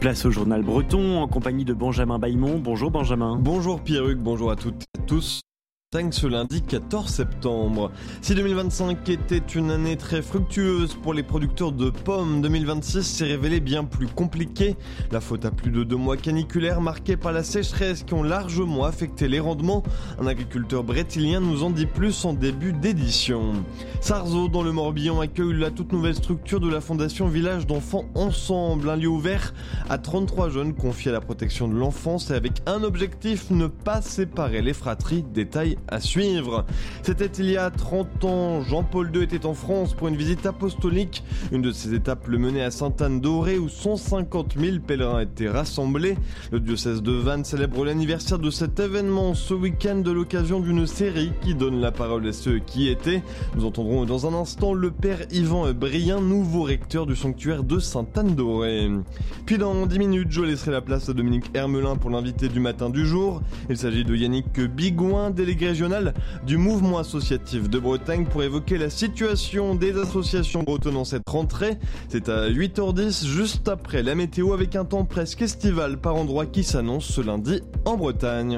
Place au journal breton en compagnie de Benjamin Bailmont. Bonjour Benjamin. Bonjour Pierruc, bonjour à toutes et à tous. Ce lundi 14 septembre. Si 2025 était une année très fructueuse pour les producteurs de pommes, 2026 s'est révélé bien plus compliqué. La faute à plus de 2 mois caniculaires marqués par la sécheresse qui ont largement affecté les rendements. Un agriculteur brétilien nous en dit plus en début d'édition. Sarzeau dans le Morbihan accueille la toute nouvelle structure de la fondation Village d'enfants ensemble. Un lieu ouvert à 33 jeunes confiés à la protection de l'enfance et avec un objectif, ne pas séparer les fratries. Détail à suivre. C'était il y a 30 ans. Jean-Paul II était en France pour une visite apostolique. Une de ses étapes le menait à Sainte-Anne-d'Auray où 150 000 pèlerins étaient rassemblés. Le diocèse de Vannes célèbre l'anniversaire de cet événement ce week-end de l'occasion d'une série qui donne la parole à ceux qui étaient. Nous entendrons dans un instant le père Yvan Brien, nouveau recteur du sanctuaire de Sainte-Anne-d'Auray. Puis dans 10 minutes, je laisserai la place à Dominique Hermelin pour l'invité du matin du jour. Il s'agit de Yannick Bigouin, délégué régional du mouvement associatif de Bretagne pour évoquer la situation des associations bretonnes en cette rentrée. C'est à 8h10, juste après la météo, avec un temps presque estival par endroits qui s'annonce ce lundi en Bretagne.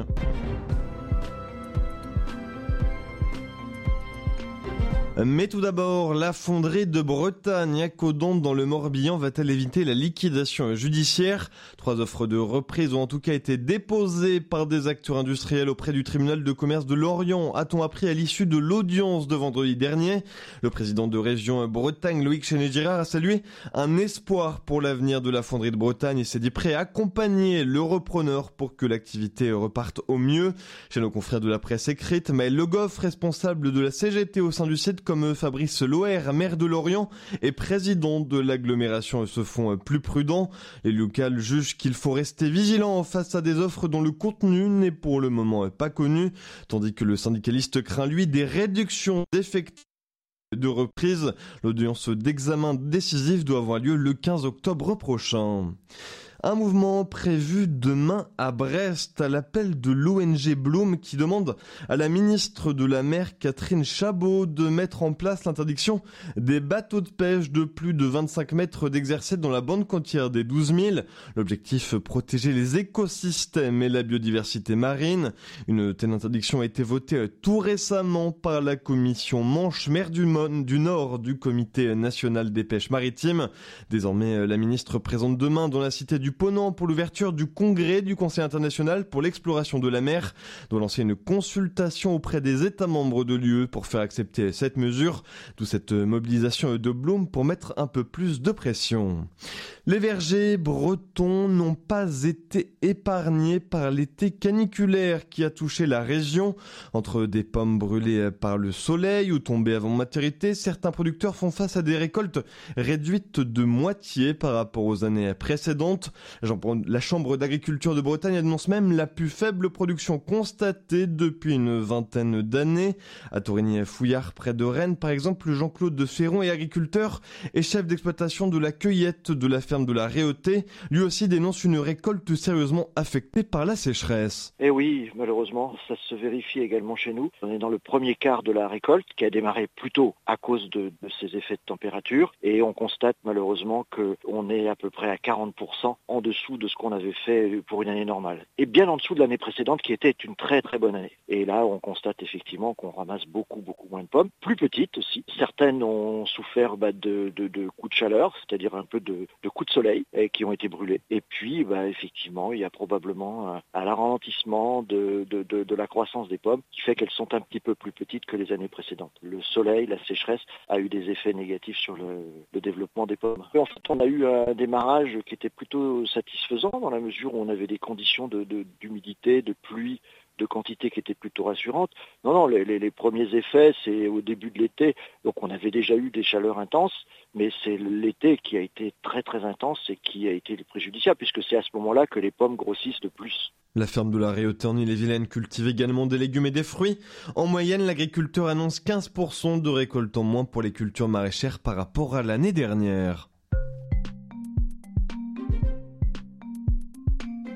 Mais tout d'abord, la fonderie de Bretagne à Caudon dans le Morbihan va-t-elle éviter la liquidation judiciaire ? 3 offres de reprise ont en tout cas été déposées par des acteurs industriels auprès du tribunal de commerce de Lorient, a-t-on appris à l'issue de l'audience de vendredi dernier. Le président de région Bretagne, Loïc Chenet-Girard, a salué un espoir pour l'avenir de la fonderie de Bretagne et s'est dit prêt à accompagner le repreneur pour que l'activité reparte au mieux. Chez nos confrères de la presse écrite, Maël Le Goff, responsable de la CGT au sein du site, comme Fabrice Loher, maire de Lorient et président de l'agglomération, se font plus prudents. Les locales jugent qu'il faut rester vigilant face à des offres dont le contenu n'est pour le moment pas connu, tandis que le syndicaliste craint lui des réductions d'effectifs de reprise. L'audience d'examen décisif doit avoir lieu le 15 octobre prochain. Un mouvement prévu demain à Brest à l'appel de l'ONG Bloom qui demande à la ministre de la Mer Catherine Chabot de mettre en place l'interdiction des bateaux de pêche de plus de 25 mètres d'exercer dans la bande côtière des 12 000. L'objectif, protéger les écosystèmes et la biodiversité marine. Une telle interdiction a été votée tout récemment par la commission Manche-Mer du Nord du Comité national des pêches maritimes. Désormais, la ministre présente demain dans la cité du Ponant pour l'ouverture du congrès du Conseil international pour l'exploration de la mer, doit lancer une consultation auprès des États membres de l'UE pour faire accepter cette mesure, d'où cette mobilisation de Bloom pour mettre un peu plus de pression. Les vergers bretons n'ont pas été épargnés par l'été caniculaire qui a touché la région. Entre des pommes brûlées par le soleil ou tombées avant maturité, certains producteurs font face à des récoltes réduites de moitié par rapport aux années précédentes. La Chambre d'agriculture de Bretagne annonce même la plus faible production constatée depuis une vingtaine d'années. À Torigny-Fouillard, près de Rennes, par exemple, Jean-Claude de Ferron est agriculteur et chef d'exploitation de la cueillette de la ferme de la Réauté. Lui aussi dénonce une récolte sérieusement affectée par la sécheresse. Eh oui, malheureusement, ça se vérifie également chez nous. On est dans le premier quart de la récolte qui a démarré plus tôt à cause de ces effets de température et on constate malheureusement qu'on est à peu près à 40% en dessous de ce qu'on avait fait pour une année normale. Et bien en dessous de l'année précédente qui était une très très bonne année. Et là, on constate effectivement qu'on ramasse beaucoup moins de pommes, plus petites aussi. Certaines ont souffert de coups de chaleur, c'est-à-dire un peu de coups de soleil et qui ont été brûlés. Et puis, effectivement, il y a probablement un ralentissement de la croissance des pommes qui fait qu'elles sont un petit peu plus petites que les années précédentes. Le soleil, la sécheresse a eu des effets négatifs sur le développement des pommes. Et en fait, on a eu un démarrage qui était plutôt satisfaisant dans la mesure où on avait des conditions d'humidité, de pluie, de quantité qui étaient plutôt rassurantes. Non, les premiers effets, c'est au début de l'été. Donc on avait déjà eu des chaleurs intenses, mais c'est l'été qui a été très très intense et qui a été préjudiciable, puisque c'est à ce moment-là que les pommes grossissent le plus. La ferme de la Réauté en Ille-et-Vilaine cultive également des légumes et des fruits. En moyenne, l'agriculteur annonce 15% de récolte en moins pour les cultures maraîchères par rapport à l'année dernière.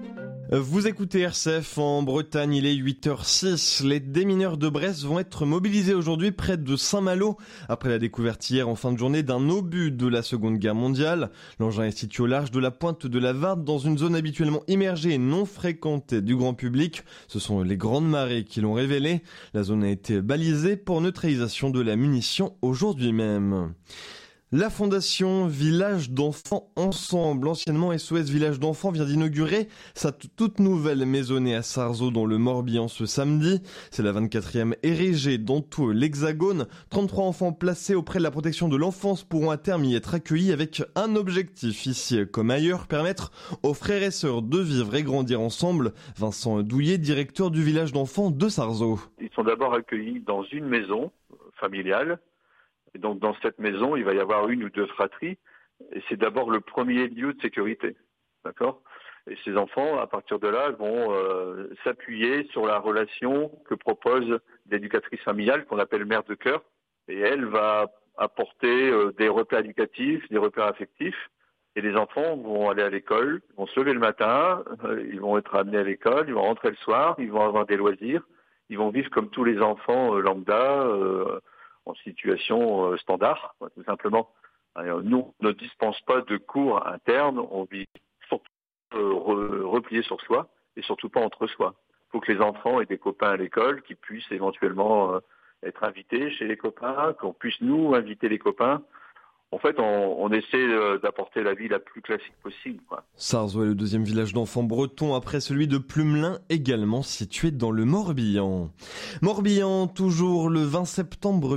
Vous écoutez RCF en Bretagne, il est 8h06. Les démineurs de Brest vont être mobilisés aujourd'hui près de Saint-Malo après la découverte hier en fin de journée d'un obus de la Seconde Guerre mondiale. L'engin est situé au large de la pointe de la Varde dans une zone habituellement immergée et non fréquentée du grand public. Ce sont les grandes marées qui l'ont révélé. La zone a été balisée pour neutralisation de la munition aujourd'hui même. La fondation Village d'Enfants Ensemble, anciennement SOS Village d'Enfants, vient d'inaugurer sa toute nouvelle maisonnée à Sarzeau dans le Morbihan ce samedi. C'est la 24e érigée dans tout l'Hexagone. 33 enfants placés auprès de la protection de l'enfance pourront à terme y être accueillis avec un objectif ici comme ailleurs, permettre aux frères et sœurs de vivre et grandir ensemble. Vincent Douillet, directeur du Village d'Enfants de Sarzeau. Ils sont d'abord accueillis dans une maison familiale. Et donc dans cette maison, il va y avoir une ou deux fratries, et c'est d'abord le premier lieu de sécurité, d'accord ? Et ces enfants, à partir de là, vont s'appuyer sur la relation que propose l'éducatrice familiale, qu'on appelle mère de cœur, et elle va apporter des repères éducatifs, des repères affectifs, et les enfants vont aller à l'école, vont se lever le matin, ils vont être amenés à l'école, ils vont rentrer le soir, ils vont avoir des loisirs, ils vont vivre comme tous les enfants lambda, en situation standard, tout simplement. Alors, nous, on ne dispense pas de cours internes, on vit surtout replié sur soi et surtout pas entre soi. Il faut que les enfants aient des copains à l'école, qui puissent éventuellement être invités chez les copains, qu'on puisse nous inviter les copains. En fait, on essaie d'apporter la vie la plus classique possible, quoi. Sarzeau est le deuxième village d'enfants bretons après celui de Plumelin, également situé dans le Morbihan. Morbihan, toujours le 20 septembre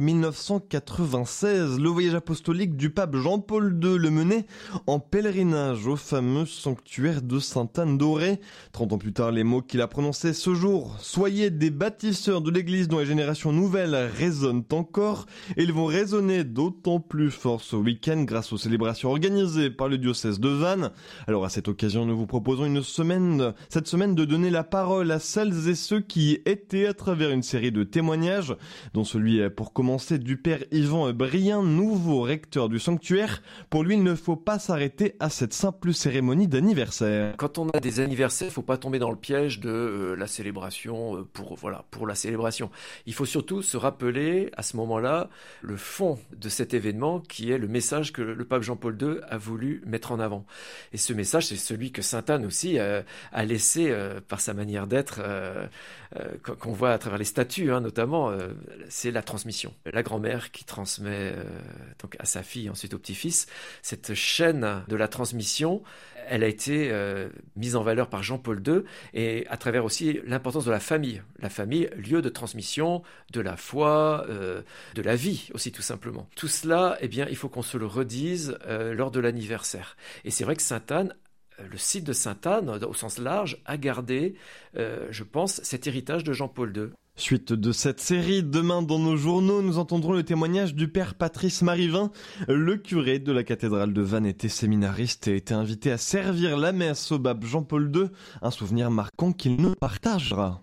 1996, le voyage apostolique du pape Jean-Paul II le menait en pèlerinage au fameux sanctuaire de Sainte-Anne-d'Auray. 30 ans plus tard, les mots qu'il a prononcés ce jour, « Soyez des bâtisseurs de l'Église dont les générations nouvelles résonnent encore », et ils vont résonner d'autant plus fort ce week-end grâce aux célébrations organisées par le diocèse de Vannes. Alors à cette occasion, nous vous proposons cette semaine de donner la parole à celles et ceux qui y étaient à travers une série de témoignages, dont celui pour commencer du père Yvan Brien, nouveau recteur du sanctuaire. Pour lui, il ne faut pas s'arrêter à cette simple cérémonie d'anniversaire. Quand on a des anniversaires, il ne faut pas tomber dans le piège de la célébration pour la célébration. Il faut surtout se rappeler à ce moment-là le fond de cet événement qui est le message que le pape Jean-Paul II a voulu mettre en avant. Et ce message, c'est celui que sainte Anne aussi a laissé par sa manière d'être, qu'on voit à travers les statues, notamment, c'est la transmission. La grand-mère qui transmet donc à sa fille, ensuite au petit-fils, cette chaîne de la transmission, elle a été mise en valeur par Jean-Paul II et à travers aussi l'importance de la famille. La famille, lieu de transmission de la foi, de la vie aussi tout simplement. Tout cela, eh bien, il faut qu'on se le redise lors de l'anniversaire. Et c'est vrai que Sainte-Anne, le site de Sainte-Anne, au sens large, a gardé, je pense, cet héritage de Jean-Paul II. Suite de cette série, demain dans nos journaux, nous entendrons le témoignage du père Patrice Marivin. Le curé de la cathédrale de Vannes était séminariste et était invité à servir la messe au pape Jean-Paul II, un souvenir marquant qu'il nous partagera.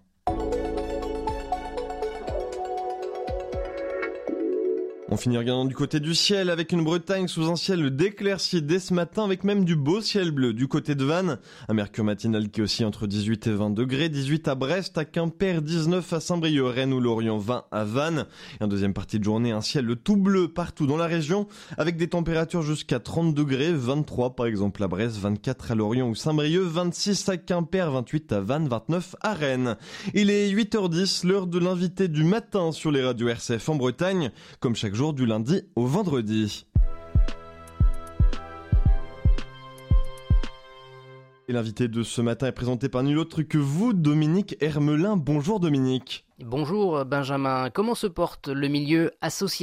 On finit regardant du côté du ciel avec une Bretagne sous un ciel d'éclaircies dès ce matin avec même du beau ciel bleu du côté de Vannes. Un mercure matinal qui oscille entre 18 et 20 degrés, 18 à Brest, à Quimper, 19 à Saint-Brieuc, Rennes ou Lorient, 20 à Vannes. Et en deuxième partie de journée, un ciel tout bleu partout dans la région avec des températures jusqu'à 30 degrés, 23 par exemple à Brest, 24 à Lorient ou Saint-Brieuc, 26 à Quimper, 28 à Vannes, 29 à Rennes. Il est 8h10, l'heure de l'invité du matin sur les radios RCF en Bretagne, comme chaque jour du lundi au vendredi. Et l'invité de ce matin est présenté par nul autre que vous, Dominique Hermelin. Bonjour Dominique. Bonjour Benjamin, comment se porte le milieu associatif ?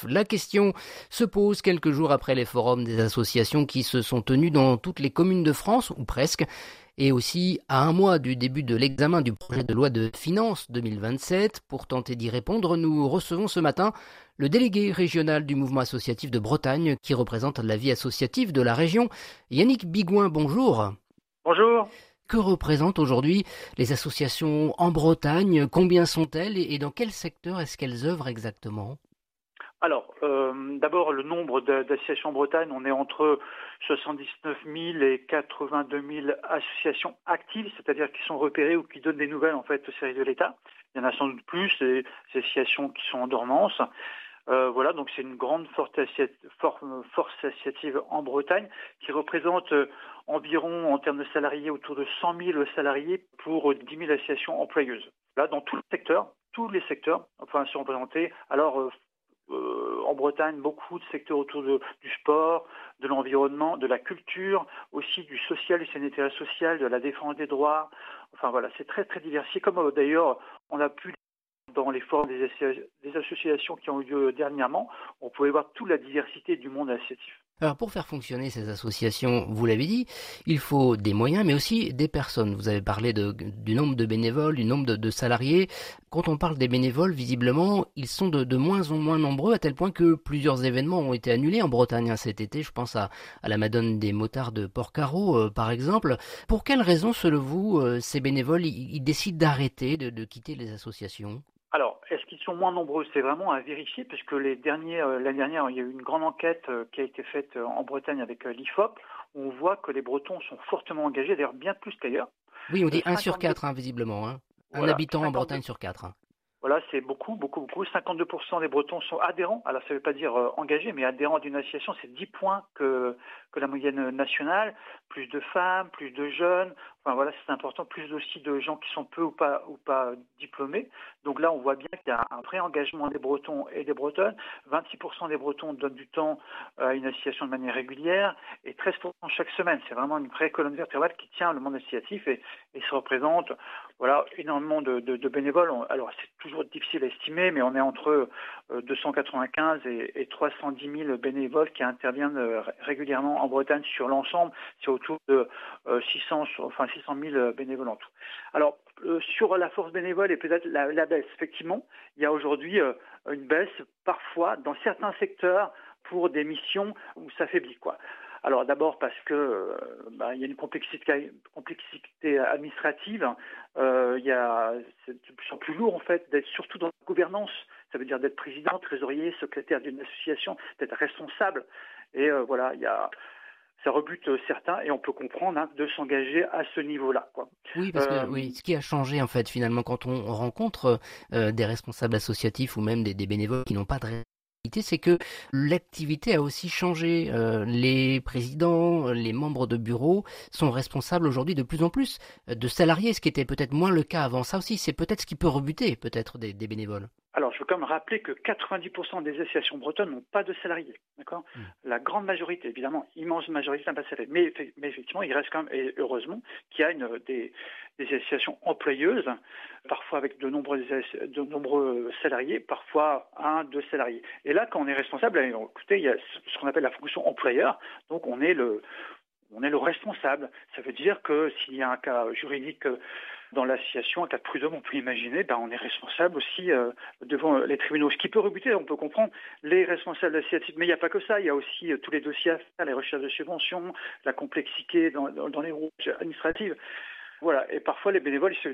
La question se pose quelques jours après les forums des associations qui se sont tenus dans toutes les communes de France, ou presque, et aussi à un mois du début de l'examen du projet de loi de finances 2027. Pour tenter d'y répondre, nous recevons ce matin le délégué régional du mouvement associatif de Bretagne qui représente la vie associative de la région, Yannick Bigouin. Bonjour. Bonjour. Que représentent aujourd'hui les associations en Bretagne ? Combien sont-elles et dans quel secteur est-ce qu'elles œuvrent exactement ? Alors, d'abord, le nombre d'associations en Bretagne, on est entre 79 000 et 82 000 associations actives, c'est-à-dire qui sont repérées ou qui donnent des nouvelles en fait au service de l'État. Il y en a sans doute plus, des associations qui sont en dormance. Voilà, donc c'est une grande force associative en Bretagne qui représente environ, en termes de salariés, autour de 100 000 salariés pour 10 000 associations employeuses. Là, dans tous les secteurs, enfin, sont représentés. Alors, en Bretagne, beaucoup de secteurs autour du sport, de l'environnement, de la culture, aussi du social, du sanitaire et social, de la défense des droits. Enfin voilà, c'est très très diversifié, comme d'ailleurs on a pu dans les forums des associations qui ont eu lieu dernièrement, on pouvait voir toute la diversité du monde associatif. Alors pour faire fonctionner ces associations, vous l'avez dit, il faut des moyens mais aussi des personnes. Vous avez parlé du nombre de bénévoles, du nombre de salariés. Quand on parle des bénévoles, visiblement, ils sont de moins en moins nombreux à tel point que plusieurs événements ont été annulés en Bretagne cet été. Je pense à la Madone des motards de Porcaro par exemple. Pour quelles raisons, selon vous, ces bénévoles ils décident d'arrêter, de quitter les associations ? Alors, est-ce qu'ils sont moins nombreux ? C'est vraiment à vérifier, puisque l'année dernière, il y a eu une grande enquête qui a été faite en Bretagne avec l'IFOP, où on voit que les Bretons sont fortement engagés, d'ailleurs bien plus qu'ailleurs. Oui, on dit 1 sur 4, visiblement. Un habitant en Bretagne sur 4. Voilà, c'est beaucoup. 52% des Bretons sont adhérents. Alors, ça ne veut pas dire engagés, mais adhérents d'une association, c'est 10 points que la moyenne nationale. Plus de femmes, plus de jeunes. Enfin, voilà, c'est important. Plus aussi de gens qui sont peu ou pas diplômés. Donc là, on voit bien qu'il y a un vrai engagement des Bretons et des Bretonnes. 26% des Bretons donnent du temps à une association de manière régulière et 13% chaque semaine. C'est vraiment une vraie colonne vertébrale qui tient le monde associatif et ça représente énormément de bénévoles. Alors, c'est toujours difficile à estimer, mais on est entre 295 et 310 000 bénévoles qui interviennent régulièrement en Bretagne sur l'ensemble. C'est autour de 600 000 bénévoles en tout. Alors, sur la force bénévole et peut-être la baisse, effectivement, il y a aujourd'hui une baisse parfois dans certains secteurs pour des missions où ça faiblit, quoi. Alors d'abord parce que il y a une complexité administrative. C'est de plus en plus lourd en fait d'être surtout dans la gouvernance. Ça veut dire d'être président, trésorier, secrétaire d'une association, d'être responsable. Et ça rebute certains et on peut comprendre de s'engager à ce niveau-là, quoi. Oui, parce que ce qui a changé en fait finalement quand on rencontre des responsables associatifs ou même des bénévoles qui n'ont pas de c'est que l'activité a aussi changé. Les présidents, les membres de bureau sont responsables aujourd'hui de plus en plus de salariés, ce qui était peut-être moins le cas avant. Ça aussi, c'est peut-être ce qui peut rebuter peut-être des bénévoles. Alors, je veux quand même rappeler que 90% des associations bretonnes n'ont pas de salariés, d'accord ? La grande majorité, évidemment, immense majorité n'a pas de salariés. Mais effectivement, il reste quand même, et heureusement, qu'il y a des associations employeuses, parfois avec de nombreux salariés, parfois 1, 2 salariés. Et là, quand on est responsable, écoutez, il y a ce qu'on appelle la fonction employeur, donc on est le responsable. Ça veut dire que s'il y a un cas juridique dans l'association, un cas de prud'homme, on peut imaginer, on est responsable aussi devant les tribunaux. Ce qui peut rebuter, on peut comprendre, les responsables associatifs. Mais il n'y a pas que ça, il y a aussi tous les dossiers à faire, les recherches de subventions, la complexité dans les rouages administratifs. Voilà, et parfois les bénévoles ils se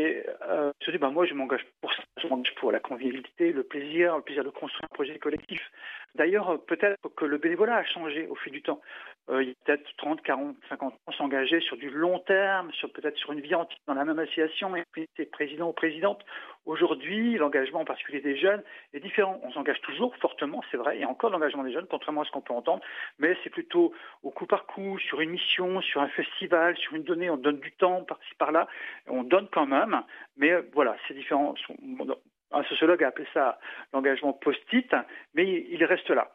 disent, moi je m'engage pour ça, je m'engage pour la convivialité, le plaisir de construire un projet collectif. D'ailleurs, peut-être que le bénévolat a changé au fil du temps. Il y a peut-être 30, 40, 50 ans s'engager sur du long terme, peut-être sur une vie entière dans la même association, et puis c'est président ou présidente. Aujourd'hui, l'engagement en particulier des jeunes est différent. On s'engage toujours fortement, c'est vrai, et encore l'engagement des jeunes, contrairement à ce qu'on peut entendre, mais c'est plutôt au coup par coup, sur une mission, sur un festival, sur une donnée, on donne du temps par-ci par-là, on donne quand même, mais voilà, c'est différent. Un sociologue a appelé ça l'engagement post-it, mais il reste là.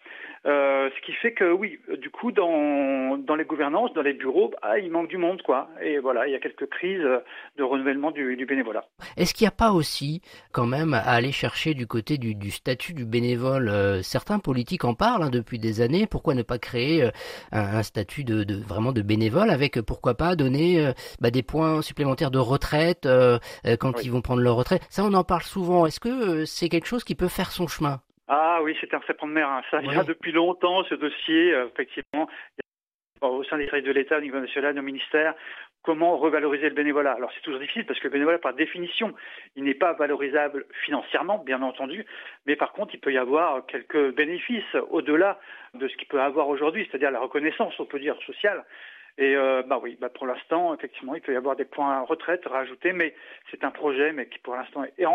Ce qui fait que oui, du coup, dans les gouvernances, dans les bureaux, il manque du monde, quoi. Et voilà, il y a quelques crises de renouvellement du bénévolat. Est-ce qu'il n'y a pas aussi, quand même, à aller chercher du côté du statut du bénévole ? Certains politiques en parlent depuis des années. Pourquoi ne pas créer un statut vraiment de bénévole avec, pourquoi pas, donner des points supplémentaires de retraite quand ils vont prendre leur retraite ? Ça, on en parle souvent. Est-ce que c'est quelque chose qui peut faire son chemin ? Ah oui, c'est un serpent de mer. Ça vient depuis longtemps, ce dossier, effectivement. Au sein des services de l'État, au niveau national, au ministère, comment revaloriser le bénévolat. Alors c'est toujours difficile parce que le bénévolat, par définition, il n'est pas valorisable financièrement, bien entendu, mais par contre, il peut y avoir quelques bénéfices au-delà de ce qu'il peut avoir aujourd'hui, c'est-à-dire la reconnaissance, on peut dire, sociale. Et pour l'instant, effectivement, il peut y avoir des points retraite rajoutés, mais c'est un projet, mais qui pour l'instant est